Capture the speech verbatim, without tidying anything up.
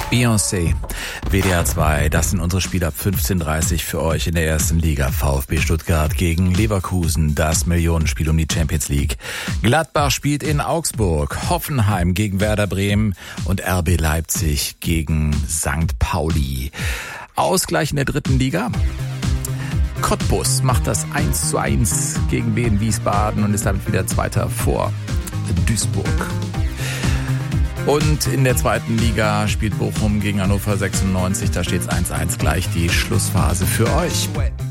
Beyoncé, W D R zwei, das sind unsere Spiele ab fünfzehn Uhr dreißig für euch in der ersten Liga. VfB Stuttgart gegen Leverkusen, das Millionenspiel um die Champions League. Gladbach spielt in Augsburg, Hoffenheim gegen Werder Bremen und R B Leipzig gegen Sankt Pauli. Ausgleich in der dritten Liga. Cottbus macht das eins zu eins gegen Wien Wiesbaden und ist damit wieder Zweiter vor Duisburg. Und in der zweiten Liga spielt Bochum gegen Hannover sechsundneunzig. Da steht es eins eins, gleich die Schlussphase für euch.